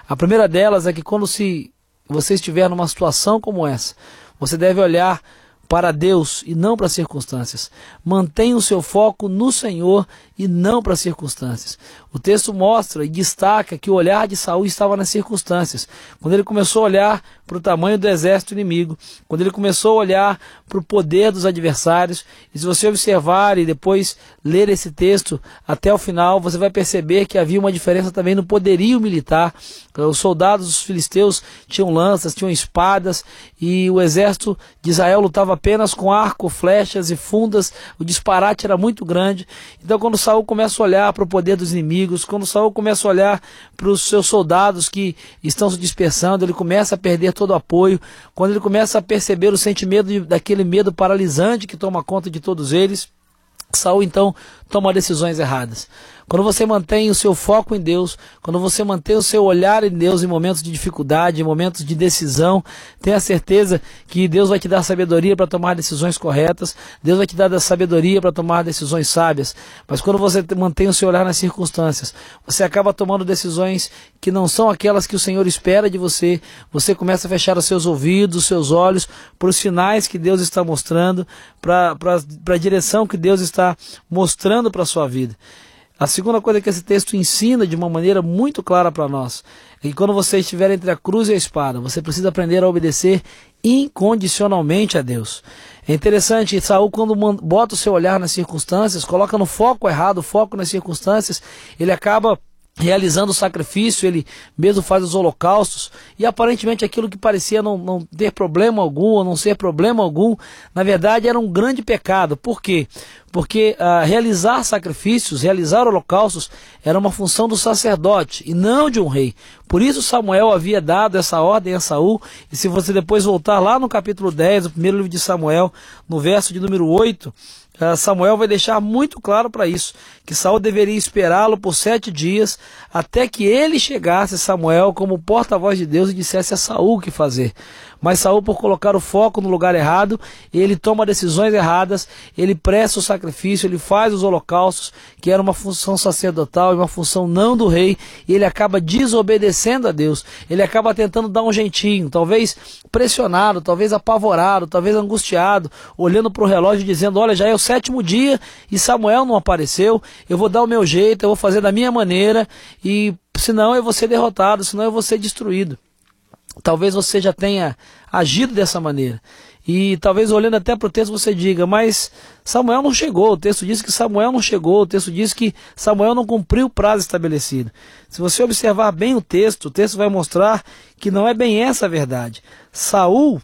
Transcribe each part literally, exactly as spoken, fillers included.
A primeira delas é que quando se você estiver numa situação como essa, você deve olhar para Deus e não para as circunstâncias. Mantenha o seu foco no Senhor e não para as circunstâncias. O texto mostra e destaca que o olhar de Saul estava nas circunstâncias. Quando ele começou a olhar para o tamanho do exército inimigo, quando ele começou a olhar para o poder dos adversários, e se você observar e depois ler esse texto até o final, você vai perceber que havia uma diferença também no poderio militar. Os soldados dos filisteus tinham lanças, tinham espadas, e o exército de Israel lutava apenas com arco, flechas e fundas. O disparate era muito grande. Então, quando Saul começa a olhar para o poder dos inimigos, quando Saul começa a olhar para os seus soldados que estão se dispersando, ele começa a perder todo o apoio. Quando ele começa a perceber o sentimento de, daquele medo paralisante que toma conta de todos eles, Saul então toma decisões erradas. Quando você mantém o seu foco em Deus, quando você mantém o seu olhar em Deus em momentos de dificuldade, em momentos de decisão, tenha certeza que Deus vai te dar sabedoria para tomar decisões corretas, Deus vai te dar sabedoria para tomar decisões sábias. Mas quando você mantém o seu olhar nas circunstâncias, você acaba tomando decisões que não são aquelas que o Senhor espera de você. Você começa a fechar os seus ouvidos, os seus olhos para os sinais que Deus está mostrando, para a direção que Deus está mostrando para a sua vida. A segunda coisa que esse texto ensina de uma maneira muito clara para nós é que quando você estiver entre a cruz e a espada, você precisa aprender a obedecer incondicionalmente a Deus. É interessante, Saul, quando bota o seu olhar nas circunstâncias, coloca no foco errado, o foco nas circunstâncias, ele acaba realizando o sacrifício, ele mesmo faz os holocaustos, e aparentemente aquilo que parecia não, não ter problema algum, ou não ser problema algum, na verdade era um grande pecado. Por quê? Porque uh, realizar sacrifícios, realizar holocaustos, era uma função do sacerdote, e não de um rei. Por isso Samuel havia dado essa ordem a Saul, e se você depois voltar lá no capítulo dez, o primeiro livro de Samuel, no verso de número oito, Uh, Samuel vai deixar muito claro para isso, que Saul deveria esperá-lo por sete dias, até que ele chegasse, Samuel, como porta-voz de Deus, e dissesse a Saul o que fazer. Mas Saul, por colocar o foco no lugar errado, ele toma decisões erradas, ele presta o sacrifício, ele faz os holocaustos, que era uma função sacerdotal e uma função não do rei, e ele acaba desobedecendo a Deus, ele acaba tentando dar um jeitinho, talvez pressionado, talvez apavorado, talvez angustiado, olhando para o relógio dizendo, olha, já é o sétimo dia e Samuel não apareceu, eu vou dar o meu jeito, eu vou fazer da minha maneira, e senão eu vou ser derrotado, senão eu vou ser destruído. Talvez você já tenha agido dessa maneira. E talvez olhando até para o texto você diga, mas Samuel não chegou, o texto diz que Samuel não chegou, o texto diz que Samuel não cumpriu o prazo estabelecido. Se você observar bem o texto, o texto vai mostrar que não é bem essa a verdade. Saul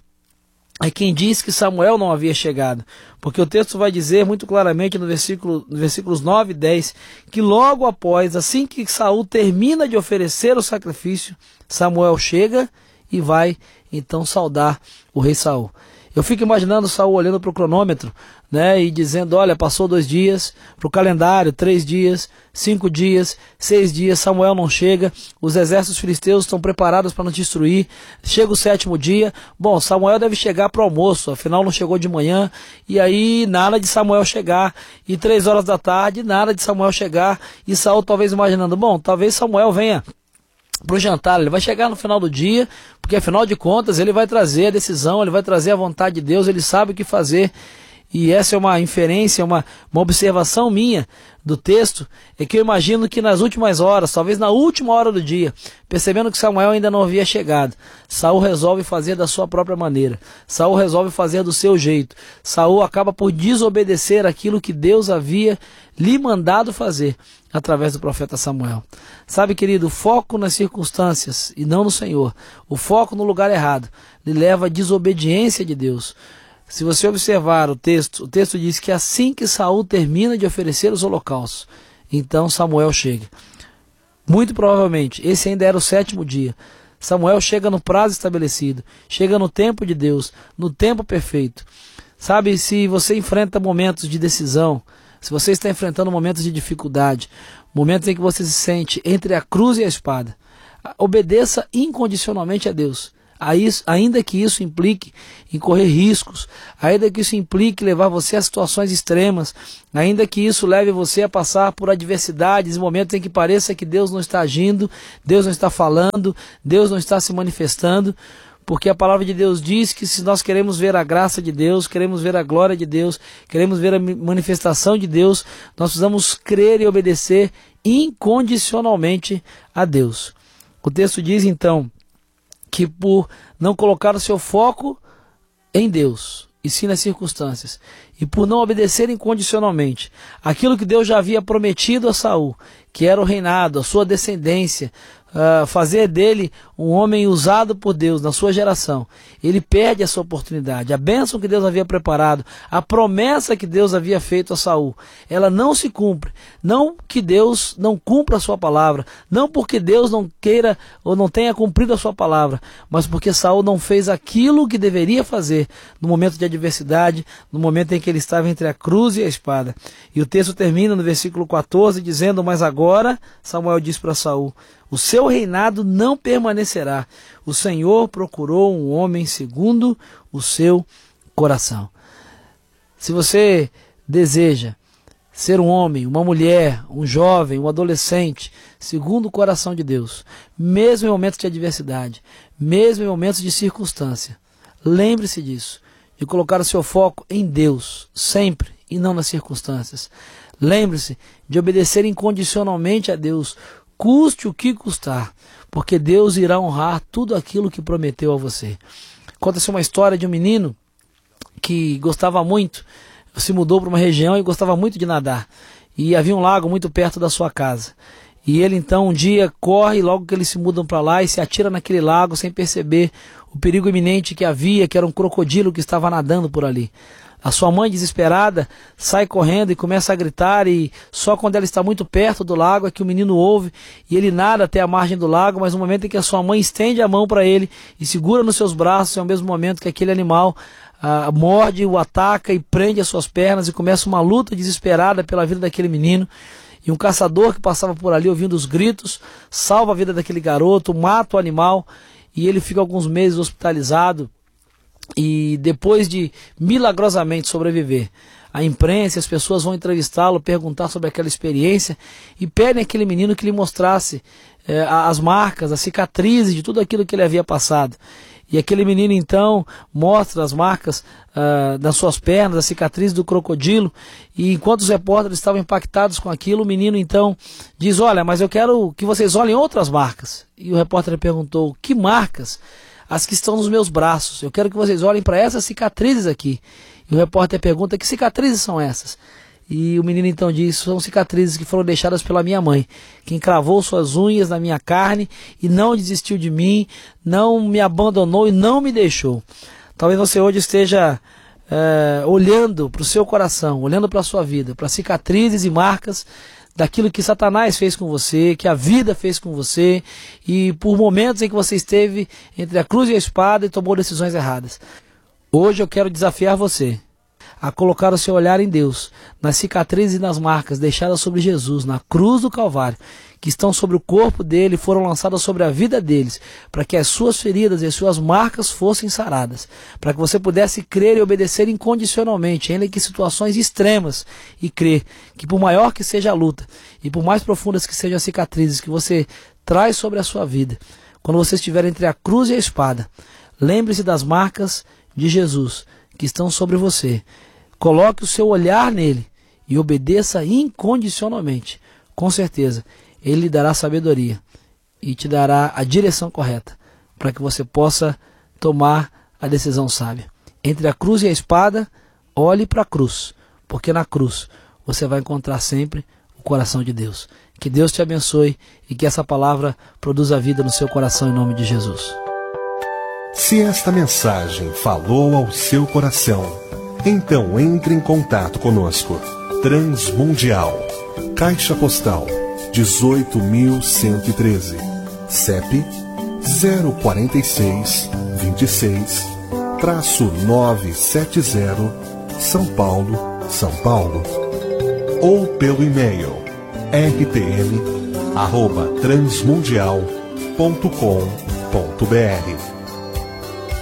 é quem diz que Samuel não havia chegado, porque o texto vai dizer muito claramente no versículo, no versículos nove e dez, que logo após, assim que Saul termina de oferecer o sacrifício, Samuel chega e vai então saudar o rei Saul. Eu fico imaginando Saul olhando para o cronômetro, né, e dizendo, olha, passou dois dias, para o calendário, três dias, cinco dias, seis dias, Samuel não chega, os exércitos filisteus estão preparados para nos destruir, chega o sétimo dia, bom, Samuel deve chegar para o almoço, afinal não chegou de manhã, e aí nada de Samuel chegar, e três horas da tarde, nada de Samuel chegar, e Saul talvez imaginando, bom, talvez Samuel venha para o jantar, ele vai chegar no final do dia, porque afinal de contas ele vai trazer a decisão, ele vai trazer a vontade de Deus, ele sabe o que fazer. E essa é uma inferência, uma, uma observação minha do texto, é que eu imagino que nas últimas horas, talvez na última hora do dia, percebendo que Samuel ainda não havia chegado, Saul resolve fazer da sua própria maneira, Saul resolve fazer do seu jeito, Saul acaba por desobedecer aquilo que Deus havia lhe mandado fazer através do profeta Samuel. Sabe, querido, o foco nas circunstâncias e não no Senhor, o foco no lugar errado, lhe leva à desobediência de Deus. Se você observar o texto, o texto diz que assim que Saul termina de oferecer os holocaustos, então Samuel chega. Muito provavelmente, esse ainda era o sétimo dia. Samuel chega no prazo estabelecido, chega no tempo de Deus, no tempo perfeito. Sabe, se você enfrenta momentos de decisão, se você está enfrentando momentos de dificuldade, momentos em que você se sente entre a cruz e a espada, obedeça incondicionalmente a Deus. ainda que isso implique em correr riscos, ainda que isso implique levar você a situações extremas, ainda que isso leve você a passar por adversidades, momentos em que pareça que Deus não está agindo, Deus não está falando, Deus não está se manifestando, porque a palavra de Deus diz que se nós queremos ver a graça de Deus, queremos ver a glória de Deus, queremos ver a manifestação de Deus, nós precisamos crer e obedecer incondicionalmente a Deus. O texto diz então que por não colocar o seu foco em Deus, e sim nas circunstâncias, e por não obedecer incondicionalmente aquilo que Deus já havia prometido a Saul, que era o reinado, a sua descendência, Uh, fazer dele um homem usado por Deus na sua geração, ele perde essa oportunidade. A bênção que Deus havia preparado, a promessa que Deus havia feito a Saul, ela não se cumpre. Não que Deus não cumpra a sua palavra, não porque Deus não queira ou não tenha cumprido a sua palavra, mas porque Saul não fez aquilo que deveria fazer no momento de adversidade, no momento em que ele estava entre a cruz e a espada. E o texto termina no versículo quatorze dizendo: mas agora Samuel diz para Saul: o seu reinado não permanecerá. O Senhor procurou um homem segundo o seu coração. Se você deseja ser um homem, uma mulher, um jovem, um adolescente, segundo o coração de Deus, mesmo em momentos de adversidade, mesmo em momentos de circunstância, lembre-se disso, de colocar o seu foco em Deus, sempre, e não nas circunstâncias. Lembre-se de obedecer incondicionalmente a Deus, custe o que custar, porque Deus irá honrar tudo aquilo que prometeu a você. Conta-se uma história de um menino que gostava muito, se mudou para uma região e gostava muito de nadar. E havia um lago muito perto da sua casa. E ele então um dia corre, logo que eles se mudam para lá, e se atira naquele lago sem perceber o perigo iminente que havia, que era um crocodilo que estava nadando por ali. A sua mãe, desesperada, sai correndo e começa a gritar, e só quando ela está muito perto do lago é que o menino ouve, e ele nada até a margem do lago, mas no momento em que a sua mãe estende a mão para ele e segura nos seus braços, é o mesmo momento que aquele animal ah, morde, o ataca e prende as suas pernas, e começa uma luta desesperada pela vida daquele menino. E um caçador que passava por ali ouvindo os gritos, salva a vida daquele garoto, mata o animal, e ele fica alguns meses hospitalizado. E depois de milagrosamente sobreviver, a imprensa, as pessoas vão entrevistá-lo, perguntar sobre aquela experiência, e pedem àquele menino que lhe mostrasse eh, as marcas, as cicatrizes de tudo aquilo que ele havia passado. E aquele menino então mostra as marcas uh, nas suas pernas, as cicatrizes do crocodilo, e enquanto os repórteres estavam impactados com aquilo, o menino então diz: olha, mas eu quero que vocês olhem outras marcas. E o repórter perguntou: que marcas? As que estão nos meus braços. Eu quero que vocês olhem para essas cicatrizes aqui. E o repórter pergunta: que cicatrizes são essas? E o menino então diz: são cicatrizes que foram deixadas pela minha mãe, que encravou suas unhas na minha carne e não desistiu de mim, não me abandonou e não me deixou. Talvez você hoje esteja é, olhando para o seu coração, olhando para a sua vida, para cicatrizes e marcas daquilo que Satanás fez com você, que a vida fez com você, e por momentos em que você esteve entre a cruz e a espada e tomou decisões erradas. Hoje eu quero desafiar você a colocar o seu olhar em Deus, nas cicatrizes e nas marcas deixadas sobre Jesus, na cruz do Calvário, que estão sobre o corpo dele, foram lançadas sobre a vida deles, para que as suas feridas e as suas marcas fossem saradas, para que você pudesse crer e obedecer incondicionalmente, ainda que em situações extremas, e crer que por maior que seja a luta, e por mais profundas que sejam as cicatrizes que você traz sobre a sua vida, quando você estiver entre a cruz e a espada, lembre-se das marcas de Jesus, que estão sobre você. Coloque o seu olhar nele e obedeça incondicionalmente. Com certeza, ele lhe dará sabedoria e te dará a direção correta para que você possa tomar a decisão sábia. Entre a cruz e a espada, olhe para a cruz, porque na cruz você vai encontrar sempre o coração de Deus. Que Deus te abençoe e que essa palavra produza vida no seu coração em nome de Jesus. Se esta mensagem falou ao seu coração, então entre em contato conosco. Transmundial, Caixa Postal dezoito mil cento e treze, C E P zero quatro seis, dois seis, nove sete zero, São Paulo, São Paulo. Ou pelo e-mail r t m arroba transmundial ponto com ponto b r.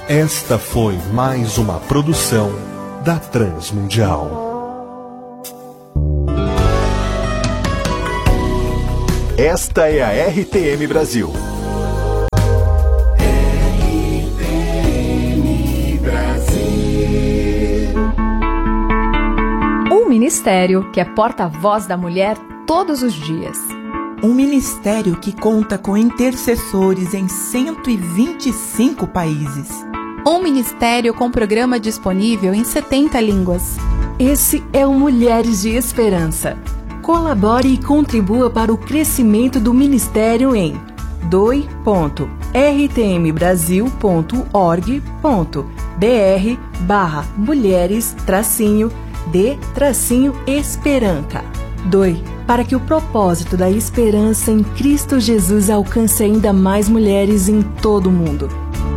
Esta foi mais uma produção da Transmundial. Esta é a R T M Brasil. R T M Brasil. Um ministério que é porta-voz da mulher todos os dias. Um ministério que conta com intercessores em cento e vinte e cinco países. Um ministério com programa disponível em setenta línguas. Esse é o Mulheres de Esperança. Colabore e contribua para o crescimento do ministério em doe ponto r t m brasil ponto org ponto b r barra mulheres tracinho de tracinho esperança. Doe para que o propósito da esperança em Cristo Jesus alcance ainda mais mulheres em todo o mundo.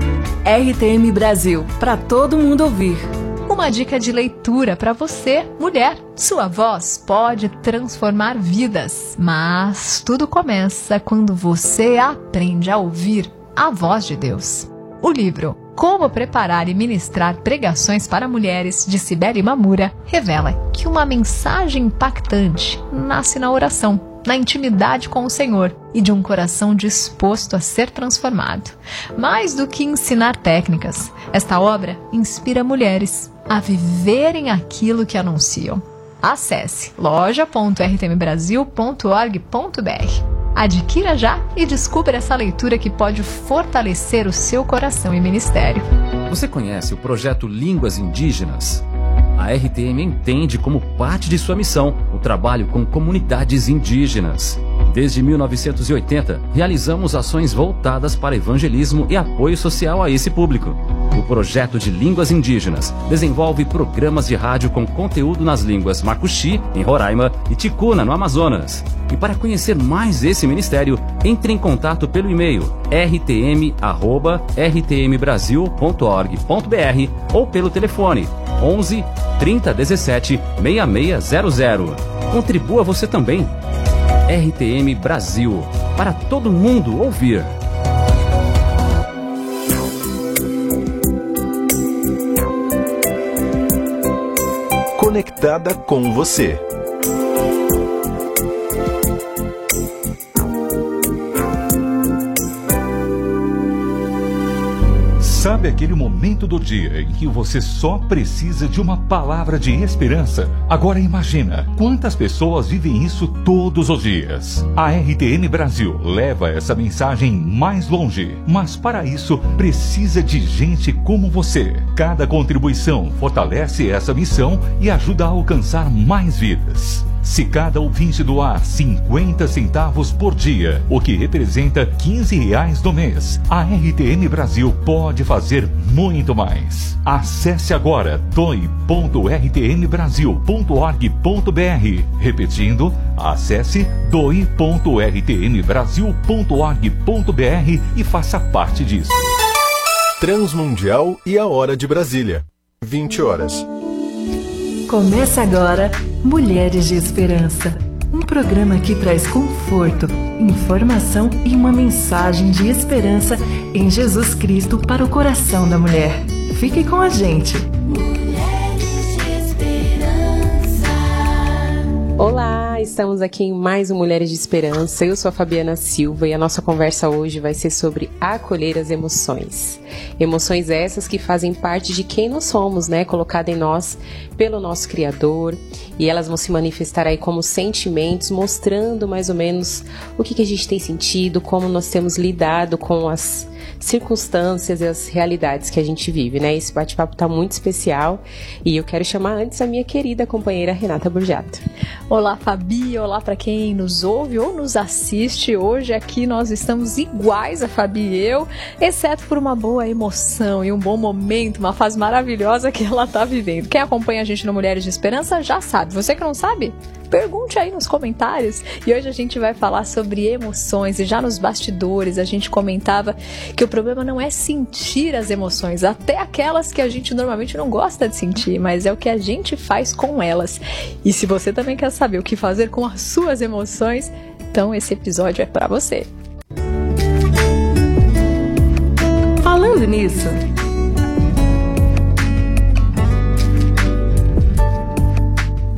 R T M Brasil, para todo mundo ouvir. Uma dica de leitura para você, mulher. Sua voz pode transformar vidas, mas tudo começa quando você aprende a ouvir a voz de Deus. O livro Como Preparar e Ministrar Pregações para Mulheres, de Cibele Mamura, revela que uma mensagem impactante nasce na oração, na intimidade com o Senhor e de um coração disposto a ser transformado. Mais do que ensinar técnicas, esta obra inspira mulheres a viverem aquilo que anunciam. Acesse loja ponto r t m brasil ponto org ponto b r. Adquira já e descubra essa leitura que pode fortalecer o seu coração e ministério. Você conhece o projeto Línguas Indígenas? A R T M entende como parte de sua missão o trabalho com comunidades indígenas. Desde mil novecentos e oitenta, realizamos ações voltadas para evangelismo e apoio social a esse público. O projeto de Línguas Indígenas desenvolve programas de rádio com conteúdo nas línguas Macuxi, em Roraima, e Ticuna, no Amazonas. E para conhecer mais esse ministério, entre em contato pelo e-mail r t m arroba r t m brasil ponto org ponto b r ou pelo telefone onze, trinta, dezessete, sessenta e seis zero zero. Contribua você também. R T M Brasil, para todo mundo ouvir. Conectada com você. Sabe aquele momento do dia em que você só precisa de uma palavra de esperança? Agora imagina, quantas pessoas vivem isso todos os dias? A R T M Brasil leva essa mensagem mais longe, mas para isso precisa de gente como você. Cada contribuição fortalece essa missão e ajuda a alcançar mais vidas. Se cada ouvinte doar cinquenta centavos por dia, o que representa quinze reais no mês, a R T M Brasil pode fazer muito mais. Acesse agora doe ponto r t m brasil ponto org ponto b r. Repetindo, acesse doe ponto r t m brasil ponto org ponto b r e faça parte disso. Transmundial e a Hora de Brasília. vinte horas. Começa agora Mulheres de Esperança, um programa que traz conforto, informação e uma mensagem de esperança em Jesus Cristo para o coração da mulher. Fique com a gente. Mulheres de Esperança. Olá, estamos aqui em mais um Mulheres de Esperança. Eu sou a Fabiana Silva e a nossa conversa hoje vai ser sobre acolher as emoções. Emoções essas que fazem parte de quem nós somos, né? Colocada em nós pelo nosso Criador. E elas vão se manifestar aí como sentimentos, mostrando mais ou menos o que, que a gente tem sentido, como nós temos lidado com as circunstâncias e as realidades que a gente vive, né? Esse bate-papo tá muito especial e eu quero chamar antes a minha querida companheira Renata Burjato. Olá, Fabi, olá para quem nos ouve ou nos assiste. Hoje aqui nós estamos iguais, a Fabi e eu, exceto por uma boa emoção e um bom momento, uma fase maravilhosa que ela tá vivendo. Quem acompanha a gente no Mulheres de Esperança já sabe. Você que não sabe? Pergunte aí nos comentários. E hoje a gente vai falar sobre emoções. E já nos bastidores a gente comentava que o problema não é sentir as emoções, até aquelas que a gente normalmente não gosta de sentir, mas é o que a gente faz com elas. E se você também quer saber o que fazer com as suas emoções, então esse episódio é para você. Falando nisso,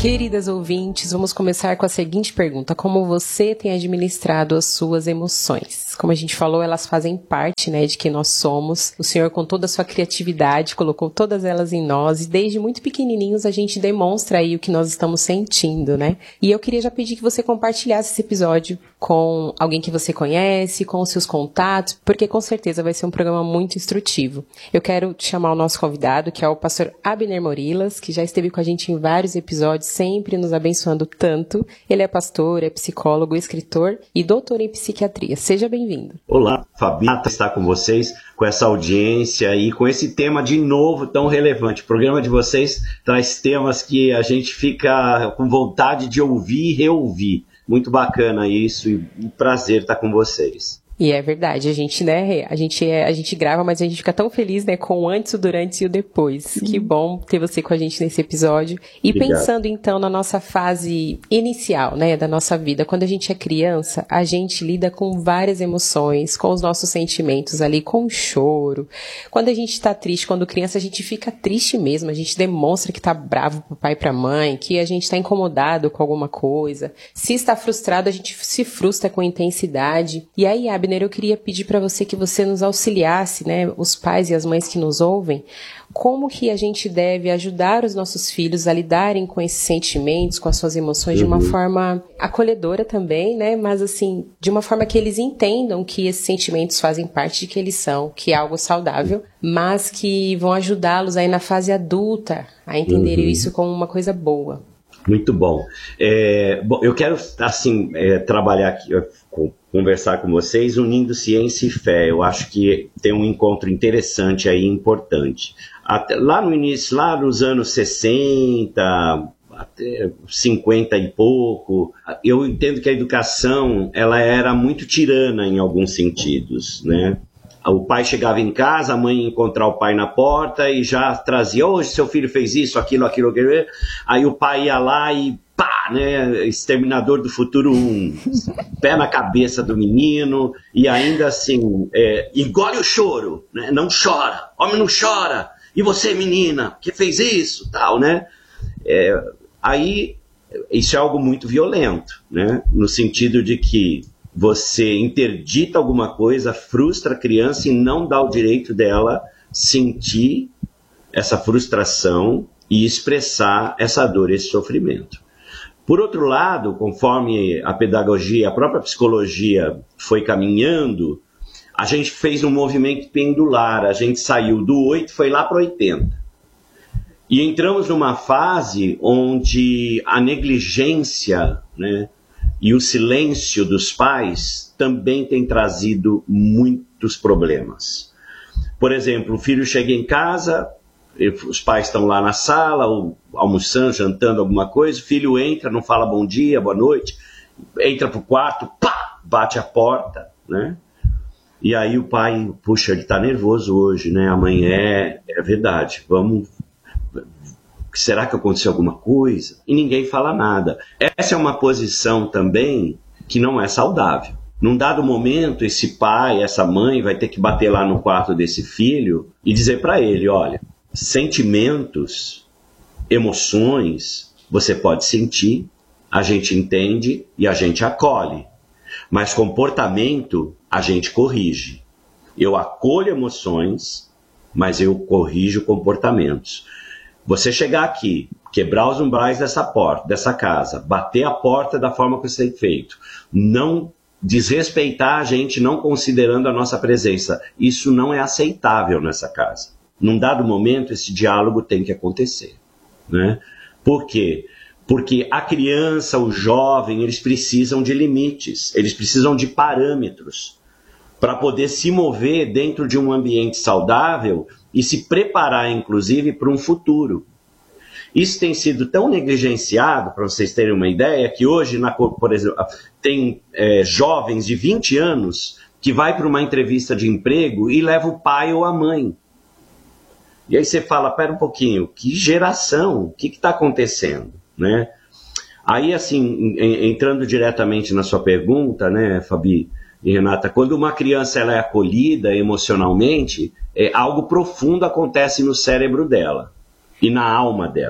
Queridas ouvintes, vamos começar com a seguinte pergunta: como você tem administrado as suas emoções? Como a gente falou, elas fazem parte, né, de quem nós somos. O Senhor, com toda a sua criatividade, colocou todas elas em nós e desde muito pequenininhos a gente demonstra aí o que nós estamos sentindo, né? E eu queria já pedir que você compartilhasse esse episódio com alguém que você conhece, com os seus contatos, porque com certeza vai ser um programa muito instrutivo. Eu quero chamar o nosso convidado, que é o pastor Abner Morilas, que já esteve com a gente em vários episódios, sempre nos abençoando tanto. Ele é pastor, é psicólogo, escritor e doutor em psiquiatria. Seja bem-vindo. Olá, Fabiana está com vocês, com essa audiência e com esse tema de novo tão relevante. O programa de vocês traz temas que a gente fica com vontade de ouvir e reouvir. Muito bacana isso e um prazer estar com vocês. E é verdade, a gente, né, a gente, é, a gente grava, mas a gente fica tão feliz, né, com o antes, o durante e o depois. Sim. Que bom ter você com a gente nesse episódio. E Obrigado. Pensando, então, na nossa fase inicial, né, da nossa vida, quando a gente é criança, a gente lida com várias emoções, com os nossos sentimentos ali, com o choro. Quando a gente tá triste, quando criança, a gente fica triste mesmo, a gente demonstra que tá bravo pro pai e pra mãe, que a gente tá incomodado com alguma coisa. Se está frustrado, a gente se frustra com intensidade. E aí, a Abner, eu queria pedir para você que você nos auxiliasse, né, os pais e as mães que nos ouvem, como que a gente deve ajudar os nossos filhos a lidarem com esses sentimentos, com as suas emoções, uhum. de uma forma acolhedora também, né, mas assim, de uma forma que eles entendam que esses sentimentos fazem parte de que eles são, que é algo saudável, mas que vão ajudá-los aí na fase adulta a entenderem uhum. isso como uma coisa boa. Muito bom. É, bom, eu quero, assim, é, trabalhar aqui, conversar com vocês unindo ciência e fé. Eu acho que tem um encontro interessante aí, importante. Até, lá no início, lá nos anos sessenta, até cinquenta e pouco, eu entendo que a educação ela era muito tirana em alguns sentidos, né? O pai chegava em casa, a mãe ia encontrar o pai na porta e já trazia, hoje seu filho fez isso, aquilo, aquilo, aquilo. Aí o pai ia lá e pá, né, Exterminador do Futuro um, pé na cabeça do menino e ainda assim, é, engole o choro, né, não chora, homem não chora, e você menina, que fez isso, tal, né. É, aí, isso é algo muito violento, né, no sentido de que você interdita alguma coisa, frustra a criança e não dá o direito dela sentir essa frustração e expressar essa dor, esse sofrimento. Por outro lado, conforme a pedagogia, a própria psicologia foi caminhando, a gente fez um movimento pendular, a gente saiu do oito, foi lá para oitenta. E entramos numa fase onde a negligência, né, e o silêncio dos pais também tem trazido muitos problemas. Por exemplo, o filho chega em casa, os pais estão lá na sala, ou almoçando, jantando alguma coisa, o filho entra, não fala bom dia, boa noite, entra pro quarto, pá, bate a porta, né? E aí o pai, puxa, ele tá nervoso hoje, né? Amanhã é, é verdade, vamos... Será que aconteceu alguma coisa? E ninguém fala nada. Essa é uma posição também que não é saudável. Num dado momento, esse pai, essa mãe vai ter que bater lá no quarto desse filho e dizer para ele, olha, sentimentos, emoções, você pode sentir, a gente entende e a gente acolhe. Mas comportamento, a gente corrige. Eu acolho emoções, mas eu corrijo comportamentos. Você chegar aqui, quebrar os umbrais dessa porta, dessa casa, bater a porta da forma que você tem feito, não desrespeitar a gente, não considerando a nossa presença, isso não é aceitável nessa casa. Num dado momento, esse diálogo tem que acontecer, né? Por quê? Porque a criança, o jovem, eles precisam de limites, eles precisam de parâmetros para poder se mover dentro de um ambiente saudável e se preparar, inclusive, para um futuro. Isso tem sido tão negligenciado, para vocês terem uma ideia, que hoje, na, por exemplo, tem é, jovens de vinte anos que vai para uma entrevista de emprego e leva o pai ou a mãe. E aí você fala, pera um pouquinho, que geração? O que está acontecendo? Né? Aí, assim, entrando diretamente na sua pergunta, né, Fabi e Renata, quando uma criança ela é acolhida emocionalmente, é, algo profundo acontece no cérebro dela e na alma dela.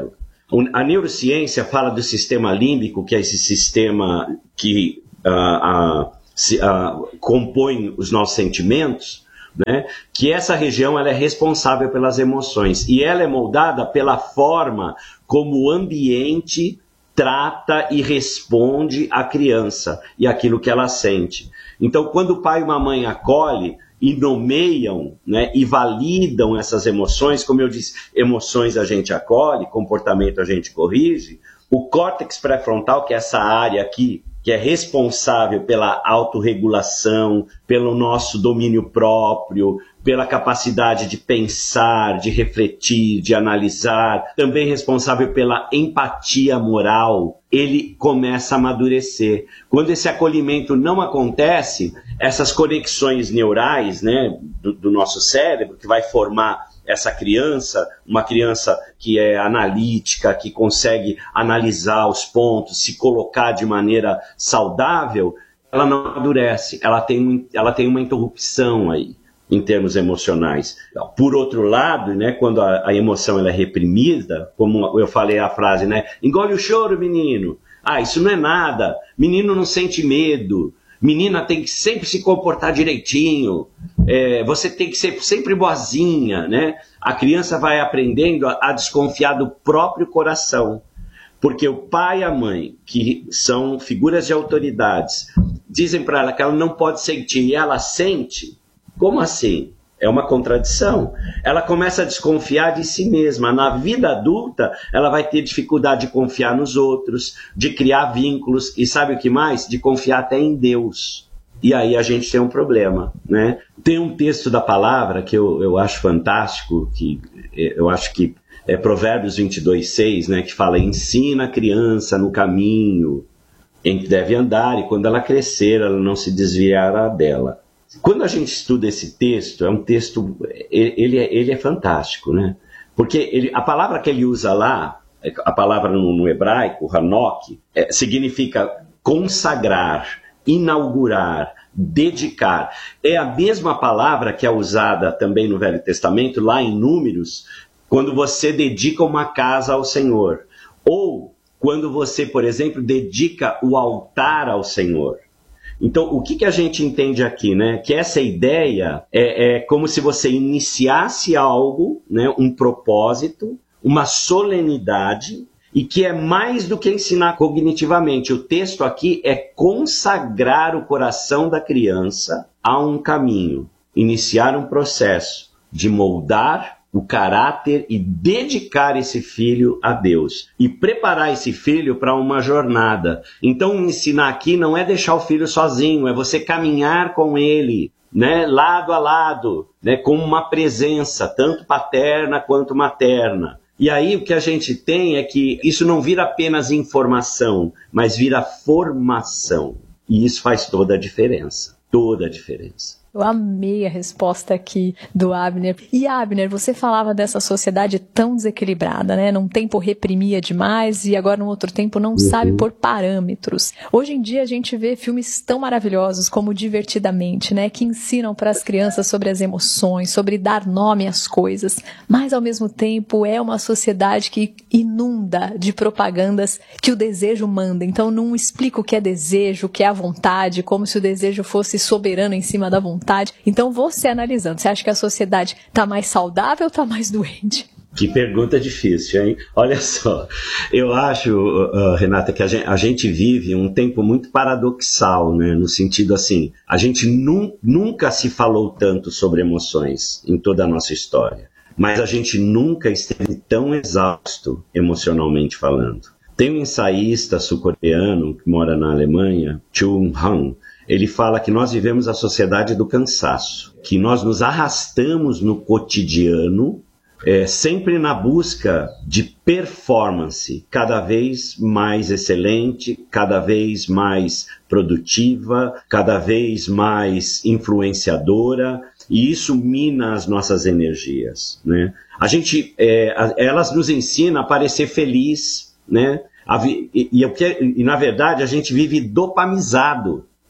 A neurociência fala do sistema límbico, que é esse sistema que uh, uh, se, uh, compõe os nossos sentimentos, né? Que essa região ela é responsável pelas emoções e ela é moldada pela forma como o ambiente trata e responde à criança e aquilo que ela sente. Então, quando o pai e uma mãe acolhem e nomeiam, né, e validam essas emoções, como eu disse, emoções a gente acolhe, comportamento a gente corrige, o córtex pré-frontal, que é essa área aqui, que é responsável pela autorregulação, pelo nosso domínio próprio, pela capacidade de pensar, de refletir, de analisar, também responsável pela empatia moral, ele começa a amadurecer. Quando esse acolhimento não acontece, essas conexões neurais, né, do, do nosso cérebro, que vai formar essa criança, uma criança que é analítica, que consegue analisar os pontos, se colocar de maneira saudável, ela não amadurece, ela tem, ela tem uma interrupção aí, em termos emocionais. Por outro lado, né, quando a, a emoção ela é reprimida, como eu falei a frase, né, engole o choro, menino. Ah, isso não é nada. Menino não sente medo. Menina tem que sempre se comportar direitinho. É, você tem que ser sempre boazinha, né? A criança vai aprendendo a, a desconfiar do próprio coração. Porque o pai e a mãe, que são figuras de autoridades, dizem para ela que ela não pode sentir e ela sente. Como assim? É uma contradição. Ela começa a desconfiar de si mesma. Na vida adulta, ela vai ter dificuldade de confiar nos outros, de criar vínculos e sabe o que mais? De confiar até em Deus. E aí a gente tem um problema, né? Tem um texto da palavra que eu, eu acho fantástico, que eu acho que é Provérbios vinte e dois, seis, né? Que fala, ensina a criança no caminho em que deve andar e quando ela crescer, ela não se desviará dela. Quando a gente estuda esse texto, é um texto, ele é, ele é fantástico, né? Porque ele, a palavra que ele usa lá, a palavra no, no hebraico, hanok, é, significa consagrar, inaugurar, dedicar. É a mesma palavra que é usada também no Velho Testamento, lá em Números, quando você dedica uma casa ao Senhor. Ou quando você, por exemplo, dedica o altar ao Senhor. Então, o que, que a gente entende aqui, né? Que essa ideia é, é como se você iniciasse algo, né? Um propósito, uma solenidade, e que é mais do que ensinar cognitivamente. O texto aqui é consagrar o coração da criança a um caminho, iniciar um processo de moldar o caráter e dedicar esse filho a Deus. E preparar esse filho para uma jornada. Então, ensinar aqui não é deixar o filho sozinho, é você caminhar com ele, né, lado a lado, né, com uma presença, tanto paterna quanto materna. E aí o que a gente tem é que isso não vira apenas informação, mas vira formação. E isso faz toda a diferença. Toda a diferença. Eu amei a resposta aqui do Abner. E Abner, você falava dessa sociedade tão desequilibrada, né? Num tempo reprimia demais e agora num outro tempo não uhum. sabe pôr parâmetros. Hoje em dia a gente vê filmes tão maravilhosos como Divertidamente, né? Que ensinam para as crianças sobre as emoções, sobre dar nome às coisas. Mas ao mesmo tempo é uma sociedade que inunda de propagandas que o desejo manda. Então não explica o que é desejo, o que é a vontade, como se o desejo fosse soberano em cima da vontade. Então, você analisando, você acha que a sociedade está mais saudável ou está mais doente? Que pergunta difícil, hein? Olha só, eu acho, uh, Renata, que a gente, a gente vive um tempo muito paradoxal, né? No sentido assim, a gente nu, nunca se falou tanto sobre emoções em toda a nossa história, mas a gente nunca esteve tão exausto emocionalmente falando. Tem um ensaísta sul-coreano que mora na Alemanha, Chung Han. Ele fala que nós vivemos a sociedade do cansaço, que nós nos arrastamos no cotidiano, é, sempre na busca de performance cada vez mais excelente, cada vez mais produtiva, cada vez mais influenciadora, e isso mina as nossas energias, né? A gente, é, elas nos ensinam a parecer feliz, né? A, e, e, e, na verdade, a gente vive dopamizado.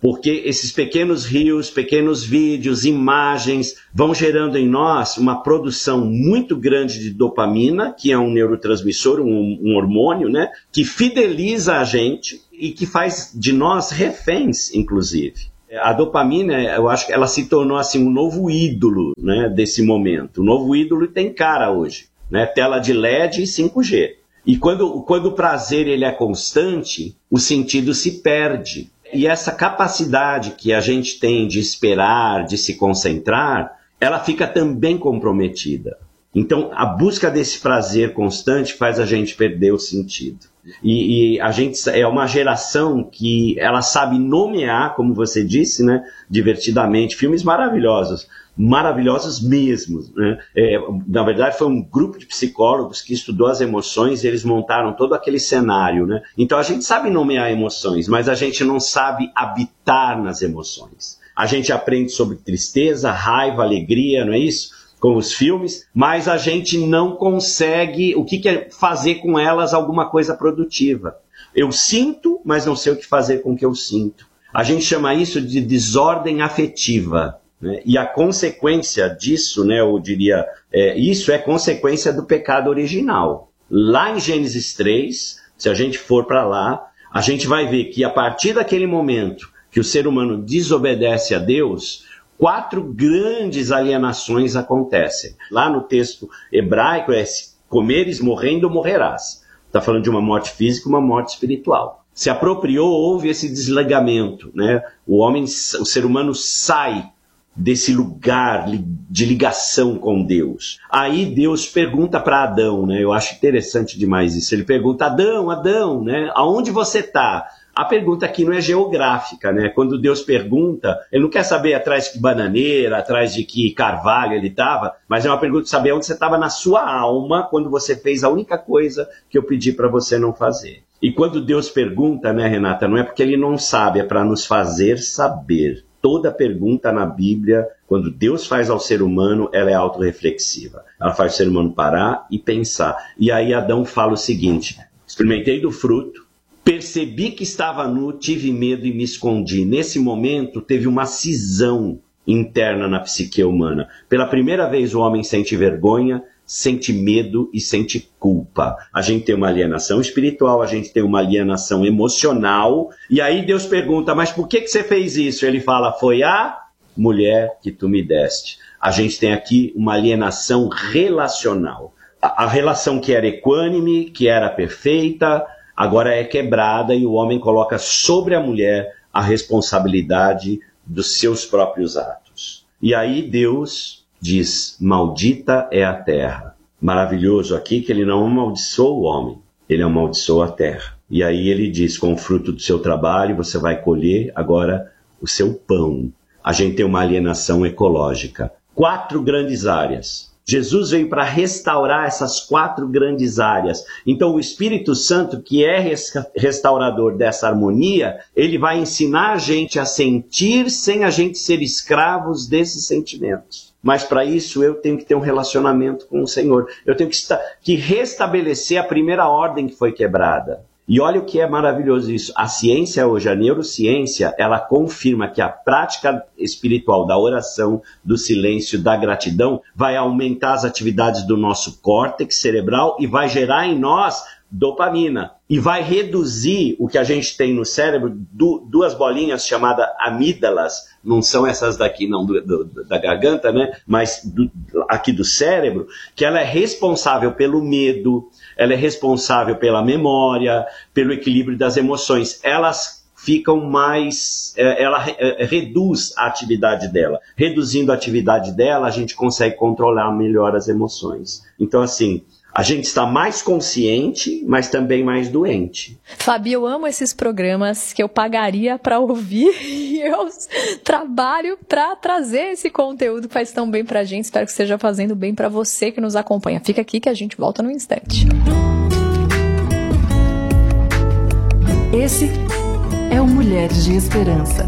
porque esses pequenos rios, pequenos vídeos, imagens, vão gerando em nós uma produção muito grande de dopamina, que é um neurotransmissor, um, um hormônio, né, que fideliza a gente e que faz de nós reféns, inclusive. A dopamina, eu acho que ela se tornou assim um novo ídolo, né, desse momento. O novo ídolo tem cara hoje, né, tela de L E D e cinco G. E quando, quando o prazer ele é constante, o sentido se perde. E essa capacidade que a gente tem de esperar, de se concentrar, ela fica também comprometida. Então, a busca desse prazer constante faz a gente perder o sentido. E, e a gente é uma geração que ela sabe nomear, como você disse, né, divertidamente, filmes maravilhosos, maravilhosos mesmo, né? É, na verdade, foi um grupo de psicólogos que estudou as emoções e eles montaram todo aquele cenário, né? Então, a gente sabe nomear emoções, mas a gente não sabe habitar nas emoções. A gente aprende sobre tristeza, raiva, alegria, não é isso? Com os filmes, mas a gente não consegue, o que, que é fazer com elas alguma coisa produtiva. Eu sinto, mas não sei o que fazer com o que eu sinto. A gente chama isso de desordem afetiva, né? E a consequência disso, né, eu diria, é, isso é consequência do pecado original. Lá em Gênesis três, se a gente for para lá, a gente vai ver que a partir daquele momento que o ser humano desobedece a Deus, quatro grandes alienações acontecem. Lá no texto hebraico é comeres morrendo, morrerás. Está falando de uma morte física e uma morte espiritual. Se apropriou, houve esse desligamento, né? O homem, o ser humano sai desse lugar de ligação com Deus. Aí Deus pergunta para Adão, né? Eu acho interessante demais isso. Ele pergunta, Adão, Adão, né? Aonde você está? A pergunta aqui não é geográfica, né? Quando Deus pergunta, ele não quer saber atrás de que bananeira, atrás de que carvalho ele estava, mas é uma pergunta de saber onde você estava na sua alma quando você fez a única coisa que eu pedi para você não fazer. E quando Deus pergunta, né, Renata, não é porque ele não sabe, é para nos fazer saber. Toda pergunta na Bíblia, quando Deus faz ao ser humano, ela é autorreflexiva. Ela faz o ser humano parar e pensar. E aí Adão fala o seguinte, experimentei do fruto, percebi que estava nu, tive medo e me escondi. Nesse momento, teve uma cisão interna na psique humana. Pela primeira vez, o homem sente vergonha, sente medo e sente culpa. A gente tem uma alienação espiritual, a gente tem uma alienação emocional. E aí Deus pergunta, mas por que, que você fez isso? Ele fala, foi a mulher que tu me deste. A gente tem aqui uma alienação relacional. A, a relação que era equânime, que era perfeita, agora é quebrada e o homem coloca sobre a mulher a responsabilidade dos seus próprios atos. E aí Deus diz, maldita é a terra. Maravilhoso aqui que ele não amaldiçoou o homem, ele amaldiçoou a terra. E aí ele diz, com o fruto do seu trabalho você vai colher agora o seu pão. A gente tem uma alienação ecológica. Quatro grandes áreas. Jesus veio para restaurar essas quatro grandes áreas. Então o Espírito Santo, que é restaurador dessa harmonia, ele vai ensinar a gente a sentir sem a gente ser escravos desses sentimentos. Mas para isso eu tenho que ter um relacionamento com o Senhor. Eu tenho que, que restabelecer a primeira ordem que foi quebrada. E olha o que é maravilhoso isso. A ciência hoje, a neurociência, ela confirma que a prática espiritual da oração, do silêncio, da gratidão, vai aumentar as atividades do nosso córtex cerebral e vai gerar em nós dopamina. E vai reduzir o que a gente tem no cérebro, du duas bolinhas chamadas amígdalas, não são essas daqui não, do, do, da garganta, né? Mas do, aqui do cérebro, que ela é responsável pelo medo, ela é responsável pela memória, pelo equilíbrio das emoções. Elas ficam mais... Ela reduz a atividade dela. Reduzindo a atividade dela, a gente consegue controlar melhor as emoções. Então, assim, a gente está mais consciente, mas também mais doente. Fabi, eu amo esses programas que eu pagaria para ouvir e eu trabalho para trazer esse conteúdo que faz tão bem pra gente. Espero que esteja fazendo bem para você que nos acompanha. Fica aqui que a gente volta no instante. Esse é o Mulheres de Esperança.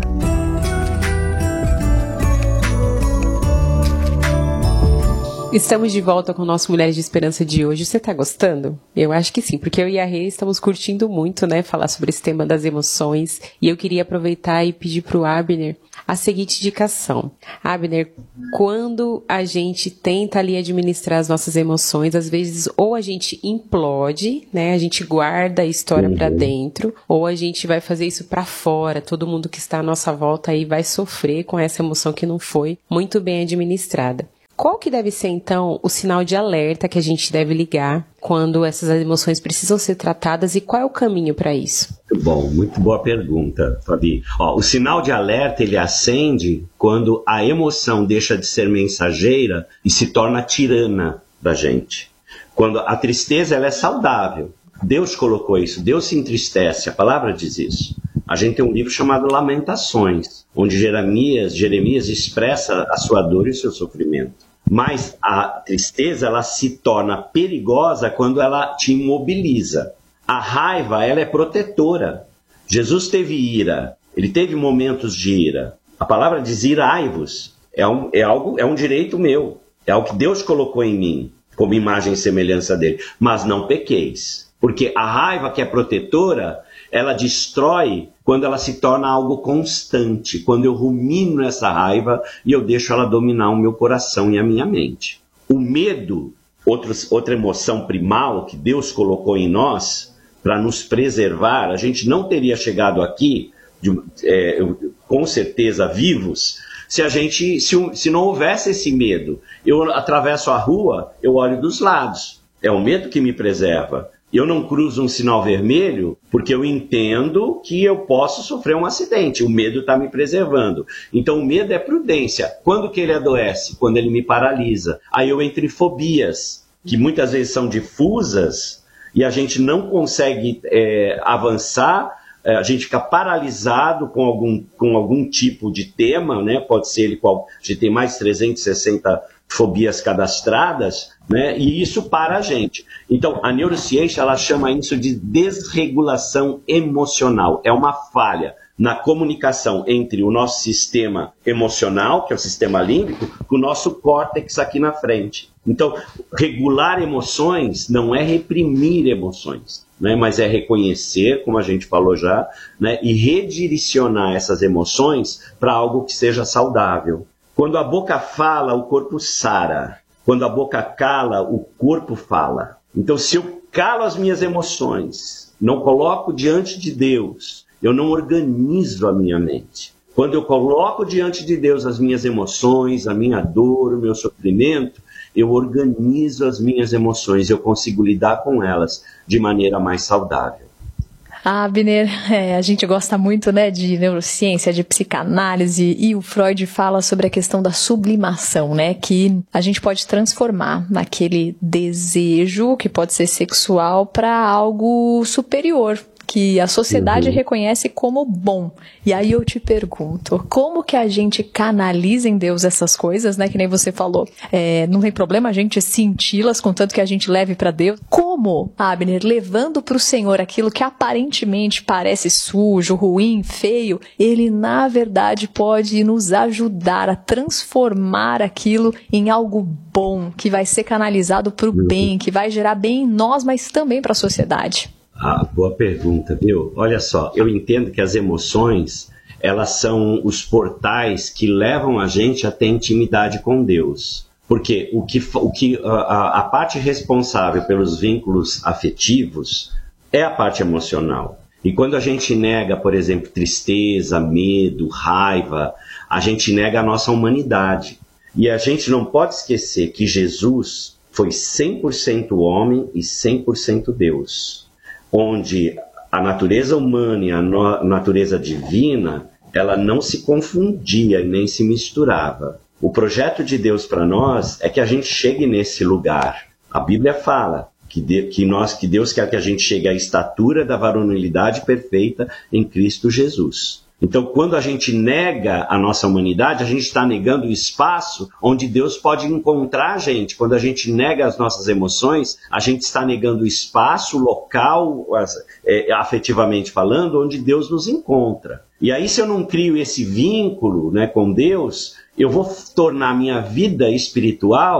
Estamos de volta com o nosso Mulheres de Esperança de hoje. Você tá gostando? Eu acho que sim, porque eu e a Rê estamos curtindo muito, né, falar sobre esse tema das emoções. E eu queria aproveitar e pedir pro Abner a seguinte indicação. Abner, quando a gente tenta ali administrar as nossas emoções, às vezes ou a gente implode, né, a gente guarda a história uhum. pra dentro, ou a gente vai fazer isso pra fora. Todo mundo que está à nossa volta aí vai sofrer com essa emoção que não foi muito bem administrada. Qual que deve ser, então, o sinal de alerta que a gente deve ligar quando essas emoções precisam ser tratadas e qual é o caminho para isso? Muito bom, muito boa pergunta, Fabi. Ó, o sinal de alerta, ele acende quando a emoção deixa de ser mensageira e se torna tirana da gente. Quando a tristeza ela é saudável. Deus colocou isso, Deus se entristece, a palavra diz isso. A gente tem um livro chamado Lamentações, onde Jeremias, Jeremias expressa a sua dor e o seu sofrimento. Mas a tristeza ela se torna perigosa quando ela te imobiliza. A raiva ela é protetora. Jesus teve ira, ele teve momentos de ira. A palavra diz irai-vos. É um, é, algo, é um direito meu, é algo que Deus colocou em mim, como imagem e semelhança dele. Mas não pequeis, porque a raiva que é protetora, ela destrói quando ela se torna algo constante, quando eu rumino essa raiva e eu deixo ela dominar o meu coração e a minha mente. O medo, outros, outra emoção primal que Deus colocou em nós para nos preservar, a gente não teria chegado aqui, de, é, com certeza, vivos, se, a gente, se, se não houvesse esse medo. Eu atravesso a rua, eu olho dos lados. É o medo que me preserva. Eu não cruzo um sinal vermelho porque eu entendo que eu posso sofrer um acidente. O medo está me preservando. Então o medo é prudência. Quando que ele adoece? Quando ele me paralisa. Aí eu entro em fobias, que muitas vezes são difusas e a gente não consegue é, avançar, a gente fica paralisado com algum, com algum tipo de tema, né? Pode ser ele qual. A gente tem mais de trezentas e sessenta fobias cadastradas, né? E isso para a gente. Então, a neurociência ela chama isso de desregulação emocional. É uma falha na comunicação entre o nosso sistema emocional, que é o sistema límbico, com o nosso córtex aqui na frente. Então, regular emoções não é reprimir emoções, né? Mas é reconhecer, como a gente falou já, né? E redirecionar essas emoções para algo que seja saudável. Quando a boca fala, o corpo sara. Quando a boca cala, o corpo fala. Então, se eu calo as minhas emoções, não coloco diante de Deus, eu não organizo a minha mente. Quando eu coloco diante de Deus as minhas emoções, a minha dor, o meu sofrimento, eu organizo as minhas emoções, eu consigo lidar com elas de maneira mais saudável. Ah, Abner, é, a gente gosta muito, né, de neurociência, de psicanálise, e o Freud fala sobre a questão da sublimação, né, que a gente pode transformar naquele desejo, que pode ser sexual, para algo superior, que a sociedade uhum. reconhece como bom. E aí eu te pergunto, como que a gente canaliza em Deus essas coisas, né? Que nem você falou, é, não tem problema a gente senti-las, contanto que a gente leve para Deus. Como, Abner, levando para o Senhor aquilo que aparentemente parece sujo, ruim, feio, Ele na verdade pode nos ajudar a transformar aquilo em algo bom, que vai ser canalizado para o uhum. bem, que vai gerar bem em nós, mas também para a sociedade. Ah, boa pergunta, viu? Olha só, eu entendo que as emoções, elas são os portais que levam a gente a ter intimidade com Deus. Porque o que, o que, a, a parte responsável pelos vínculos afetivos é a parte emocional. E quando a gente nega, por exemplo, tristeza, medo, raiva, a gente nega a nossa humanidade. E a gente não pode esquecer que Jesus foi cem por cento homem e cem por cento Deus. Onde a natureza humana e a no- natureza divina, ela não se confundia nem se misturava. O projeto de Deus para nós é que a gente chegue nesse lugar. A Bíblia fala que, de- que, nós, que Deus quer que a gente chegue à estatura da varonilidade perfeita em Cristo Jesus. Então, quando a gente nega a nossa humanidade, a gente está negando o espaço onde Deus pode encontrar a gente. Quando a gente nega as nossas emoções, a gente está negando o espaço, o local, é, afetivamente falando, onde Deus nos encontra. E aí, se eu não crio esse vínculo, né, com Deus, eu vou tornar a minha vida espiritual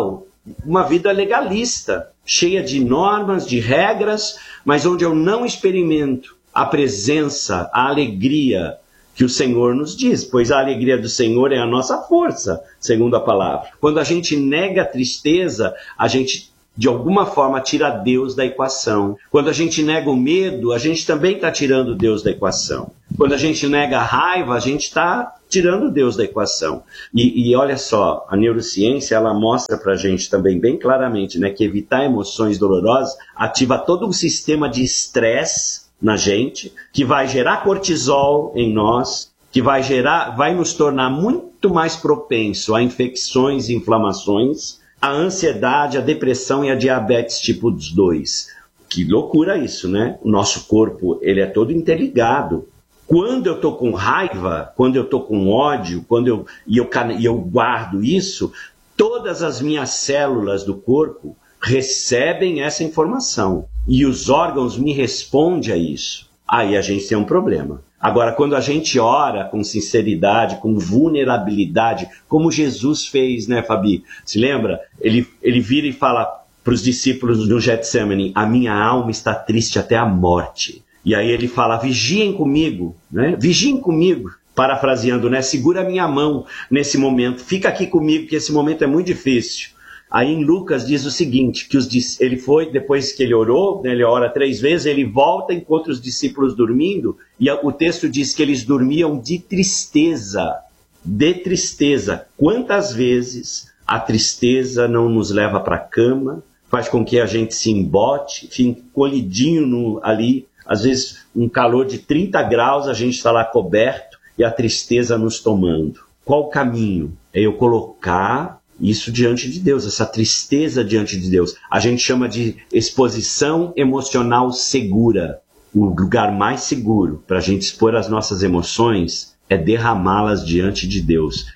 uma vida legalista, cheia de normas, de regras, mas onde eu não experimento a presença, a alegria que o Senhor nos diz, pois a alegria do Senhor é a nossa força, segundo a palavra. Quando a gente nega a tristeza, a gente de alguma forma tira Deus da equação. Quando a gente nega o medo, a gente também está tirando Deus da equação. Quando a gente nega a raiva, a gente está tirando Deus da equação. E, e olha só, a neurociência ela mostra para a gente também bem claramente, né, que evitar emoções dolorosas ativa todo um sistema de estresse na gente, que vai gerar cortisol em nós, que vai gerar, vai nos tornar muito mais propenso a infecções e inflamações, a ansiedade, a depressão e a diabetes tipo dois. Que loucura isso, né? O nosso corpo, ele é todo interligado. Quando eu tô com raiva, quando eu tô com ódio, quando eu, e eu, e eu guardo isso, todas as minhas células do corpo recebem essa informação. E os órgãos me respondem a isso. Aí a gente tem um problema. Agora, quando a gente ora com sinceridade, com vulnerabilidade, como Jesus fez, né, Fabi? Se lembra? Ele, ele vira e fala para os discípulos no Getsemane, a minha alma está triste até a morte. E aí ele fala, vigiem comigo, né? Vigiem comigo. Parafraseando, né? Segura a minha mão nesse momento. Fica aqui comigo, que esse momento é muito difícil. Aí em Lucas diz o seguinte, que os, ele foi, depois que ele orou, né, ele ora três vezes, ele volta, encontra os discípulos dormindo, e a, o texto diz que eles dormiam de tristeza, de tristeza. Quantas vezes a tristeza não nos leva para a cama, faz com que a gente se embote, fique colidinho no, ali, às vezes um calor de trinta graus, a gente está lá coberto, e a tristeza nos tomando. Qual o caminho? É eu colocar isso diante de Deus, essa tristeza diante de Deus. A gente chama de exposição emocional segura. O lugar mais seguro para a gente expor as nossas emoções é derramá-las diante de Deus.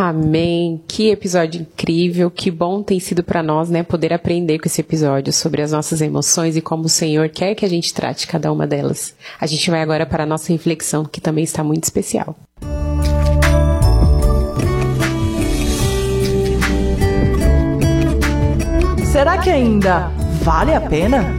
Amém. Que episódio incrível. Que bom tem sido para nós, né, poder aprender com esse episódio sobre as nossas emoções e como o Senhor quer que a gente trate cada uma delas. A gente vai agora para a nossa reflexão, que também está muito especial. Será que ainda vale a pena?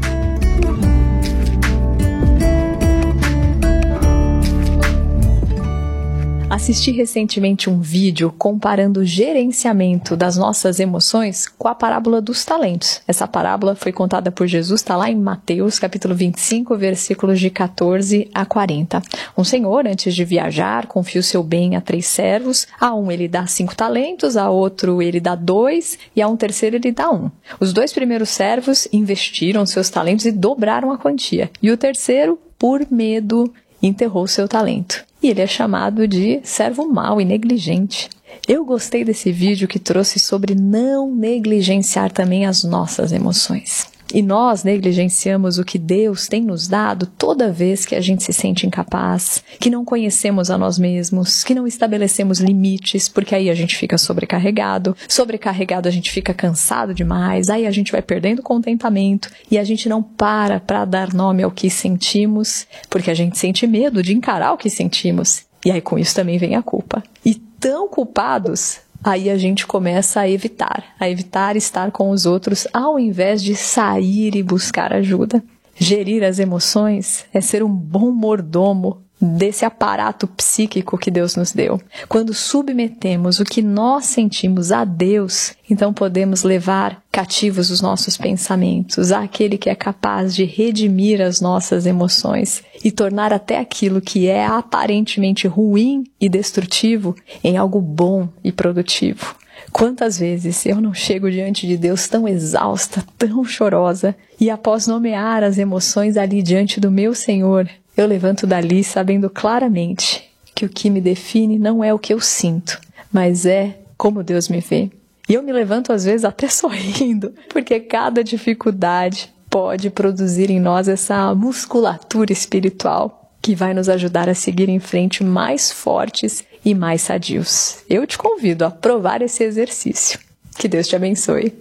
Assisti recentemente um vídeo comparando o gerenciamento das nossas emoções com a parábola dos talentos. Essa parábola foi contada por Jesus, está lá em Mateus, capítulo vinte e cinco, versículos de catorze a quarenta. Um senhor, antes de viajar, confia o seu bem a três servos. A um ele dá cinco talentos, a outro ele dá dois e a um terceiro ele dá um. Os dois primeiros servos investiram seus talentos e dobraram a quantia. E o terceiro, por medo, enterrou seu talento. E ele é chamado de servo mau e negligente. Eu gostei desse vídeo que trouxe sobre não negligenciar também as nossas emoções. E nós negligenciamos o que Deus tem nos dado toda vez que a gente se sente incapaz, que não conhecemos a nós mesmos, que não estabelecemos limites, porque aí a gente fica sobrecarregado. Sobrecarregado a gente fica cansado demais, aí a gente vai perdendo contentamento e a gente não para para dar nome ao que sentimos, porque a gente sente medo de encarar o que sentimos. E aí com isso também vem a culpa. E tão culpados, aí a gente começa a evitar, a evitar estar com os outros ao invés de sair e buscar ajuda. Gerir as emoções é ser um bom mordomo desse aparato psíquico que Deus nos deu. Quando submetemos o que nós sentimos a Deus, então podemos levar cativos os nossos pensamentos àquele que é capaz de redimir as nossas emoções e tornar até aquilo que é aparentemente ruim e destrutivo em algo bom e produtivo. Quantas vezes eu não chego diante de Deus tão exausta, tão chorosa, e após nomear as emoções ali diante do meu Senhor, eu levanto dali sabendo claramente que o que me define não é o que eu sinto, mas é como Deus me vê. E eu me levanto às vezes até sorrindo, porque cada dificuldade pode produzir em nós essa musculatura espiritual que vai nos ajudar a seguir em frente mais fortes e mais sadios. Eu te convido a provar esse exercício. Que Deus te abençoe.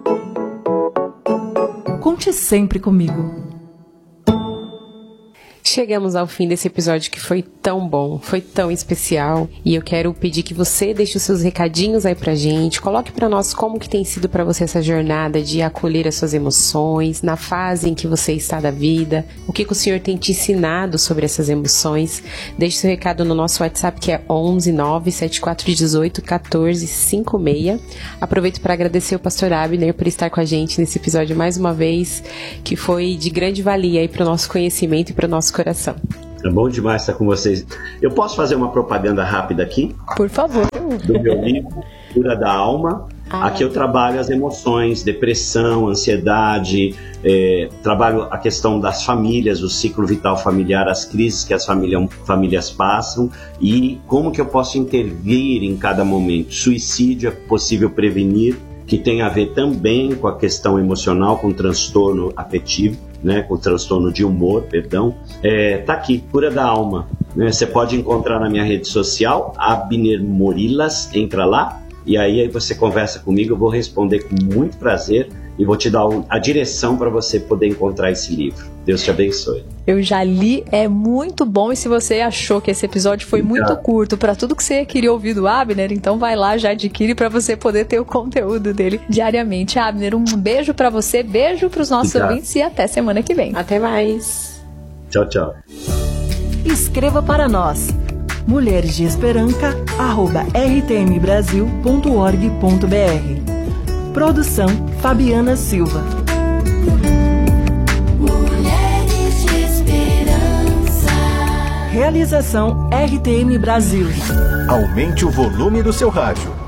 Conte sempre comigo. Chegamos ao fim desse episódio que foi tão bom, foi tão especial, e eu quero pedir que você deixe os seus recadinhos aí pra gente, coloque pra nós como que tem sido pra você essa jornada de acolher as suas emoções, na fase em que você está da vida, o que, que o Senhor tem te ensinado sobre essas emoções. Deixe seu recado no nosso WhatsApp, que é onze nove sete quatro um oito um quatro cinco seis. Aproveito para agradecer o pastor Abner por estar com a gente nesse episódio mais uma vez, que foi de grande valia aí para o nosso conhecimento e para o nosso coração. É bom demais estar com vocês. Eu posso fazer uma propaganda rápida aqui? Por favor. Do meu livro, Cura da Alma. Ah. Aqui eu trabalho as emoções, depressão, ansiedade, é, trabalho a questão das famílias, o ciclo vital familiar, as crises que as família, famílias passam e como que eu posso intervir em cada momento. Suicídio é possível prevenir, que tem a ver também com a questão emocional, com transtorno afetivo, né, com transtorno de humor, perdão. É, tá aqui, Cura da Alma. Né, você pode encontrar na minha rede social, Abner Morilas, entra lá. E aí, aí você conversa comigo, eu vou responder com muito prazer e vou te dar a direção para você poder encontrar esse livro. Deus te abençoe. Eu já li, é muito bom, e se você achou que esse episódio foi muito curto para tudo que você queria ouvir do Abner, então vai lá, já adquire para você poder ter o conteúdo dele diariamente. Abner, um beijo para você, beijo para os nossos Obrigado. ouvintes e até semana que vem. Até mais. Tchau, tchau. Escreva para nós. mulheres de esperança arroba r t m brasil ponto org ponto b r. Produção Fabiana Silva. Mulheres de Esperança. Realização R T M Brasil. Aumente o volume do seu rádio.